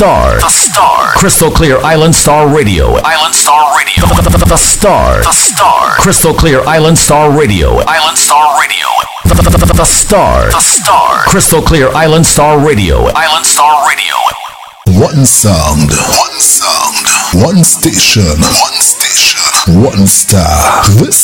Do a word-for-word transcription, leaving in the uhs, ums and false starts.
Star. The Star. Crystal Clear Island Star Radio. Island Star Radio. The, the, the, the Star. The Star. Crystal Clear Island Star Radio. Island Star Radio. The, the, the, the, the Star. The Star. Crystal Clear Island Star Radio. Island Star Radio. One sound. One sound. One station. One station. One star. This